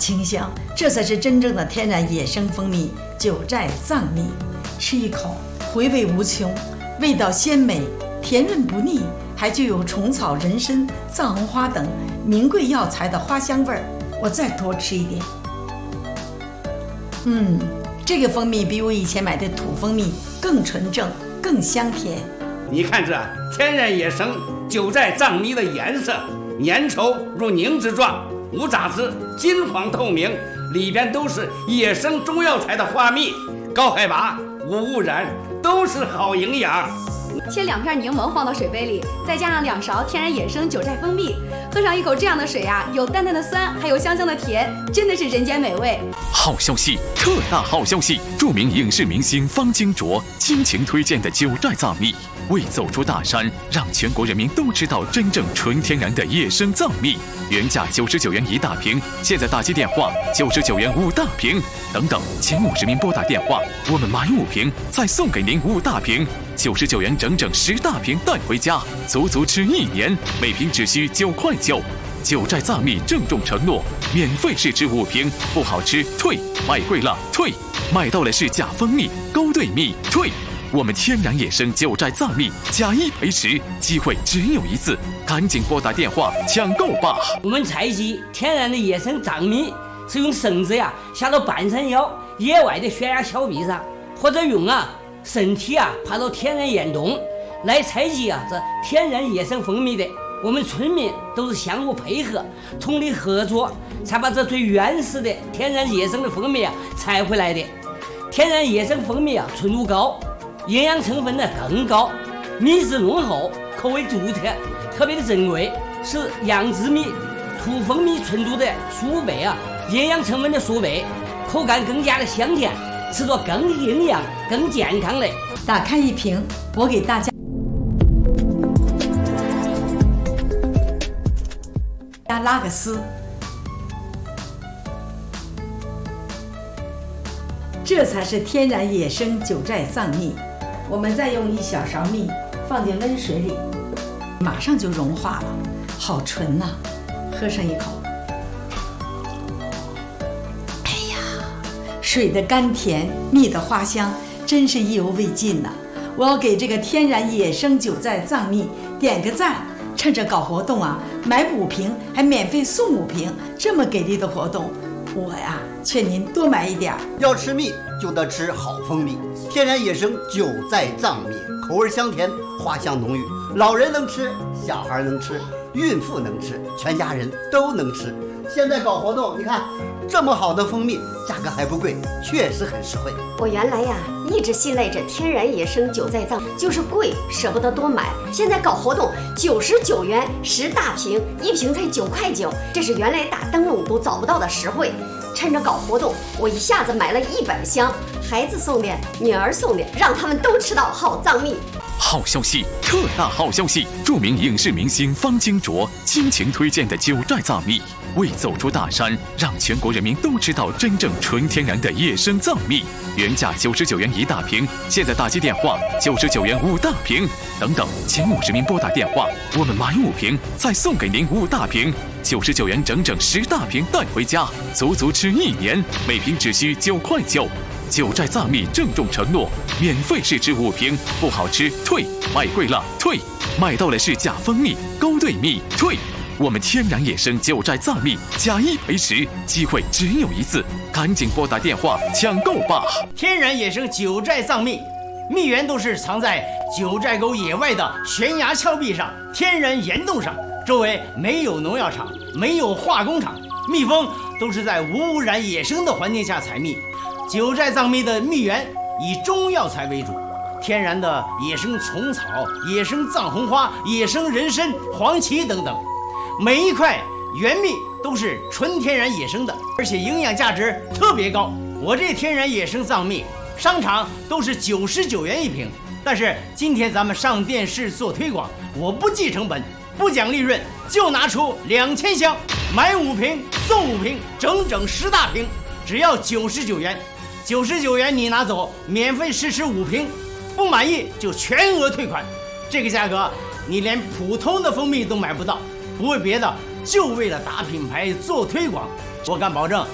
清香，这才是真正的天然野生蜂蜜九寨藏蜜。吃一口，回味无穷，味道鲜美，甜润不腻，还具有虫草、人参、藏红花等名贵药材的花香味儿。我再多吃一点。这个蜂蜜比我以前买的土蜂蜜更纯正，更香甜。 你看这天然野生九寨藏蜜的颜色，粘稠如凝脂状，无杂质，金黄透明，里边都是野生中药材的花蜜，高海拔，无污染，都是好营养。 切2片柠檬放到水杯里，再加上2勺天然野生九寨蜂蜜，喝上一口这样的水啊，有淡淡的酸，还有香香的甜，真的是人间美味。 好消息，特大好消息！著名影视明星方金卓倾情推荐的九寨藏蜜，为走出大山，让全国人民都知道真正纯天然的野生藏蜜。原价99元1大瓶，现在打击电话99元5大瓶，等等，前50名拨打电话，我们买5瓶再送给您5大瓶，99元整整10大瓶带回家，足足吃1年，每瓶只需9块9。九寨藏蜜郑重承诺，免费试吃5瓶，不好吃退，买贵了退，买到了是假蜂蜜、勾兑蜜退。我们天然野生九寨藏蜜假1赔10，机会只有一次，赶紧拨打电话抢购吧！ 我们采集天然的野生藏蜜，是用绳子下到半山腰野外的悬崖峭壁上，或者用身体爬到天然岩洞来采集这天然野生蜂蜜的。我们村民都是相互配合，通力合作，才把这最原始的天然野生的蜂蜜采回来的。天然野生蜂蜜纯度高，营养成分更高，蜜质浓厚，口味独特，特别的珍贵，是养殖蜜、土蜂蜜纯度的数倍营养成分的数倍，口感更加的香甜，吃着更营养、更健康的。 打开一瓶，我给大家拉个丝，这才是天然野生九寨藏蜜。我们再用1小勺蜜放进温水里，马上就融化了，好纯呐！喝上一口，哎呀，水的甘甜，蜜的花香，真是意犹未尽呐！我要给这个天然野生九寨藏蜜点个赞。趁着搞活动买5瓶还免费送5瓶，这么给力的活动，我劝您多买一点。 要吃蜜就得吃好蜂蜜，天然野生九寨藏蜜，口味香甜，花香浓郁，老人能吃，小孩能吃，孕妇能吃，全家人都能吃。现在搞活动，你看这么好的蜂蜜，价格还不贵，确实很实惠。 我原来一直信赖着天然野生九寨藏，就是贵舍不得多买。现在搞活动，99元10大瓶，1瓶才9块9，这是原来打灯笼都找不到的实惠。趁着搞活动，我一下子买了100箱，孩子送的，女儿送的，让他们都吃到好藏蜜。 好消息，特大好消息！著名影视明星方金卓倾情推荐的九寨藏蜜，为走出大山，让全国人民都知道真正纯天然的野生藏蜜。原价99元1大瓶，现在打击电话99元5大瓶，等等，前50名拨打电话，我们买5瓶再送给您5大瓶，99元整整10大瓶带回家，足足吃1年，每瓶只需9块9。九寨藏蜜郑重承诺，免费试吃5瓶，不好吃退，买贵了退，买到了是假蜂蜜、勾兑蜜退。我们天然野生九寨藏蜜假1赔10，机会只有一次，赶紧拨打电话抢购吧！ 天然野生九寨藏蜜，蜜源都是藏在九寨沟野外的悬崖峭壁上、天然岩洞上，周围没有农药厂，没有化工厂，蜜蜂都是在无污染野生的环境下采蜜。九寨藏蜜的蜜源以中药材为主，天然的野生虫草、野生藏红花、野生人参、黄芪等等，每一块原蜜都是纯天然野生的，而且营养价值特别高。我这天然野生藏蜜，商场都是99元1瓶，但是今天咱们上电视做推广，我不计成本，不讲利润，就拿出2000箱，买5瓶送5瓶，整整10大瓶，只要99元。99元你拿走，免费试吃5瓶，不满意就全额退款。这个价格你连普通的蜂蜜都买不到，不为别的，就为了打品牌做推广。我敢保证，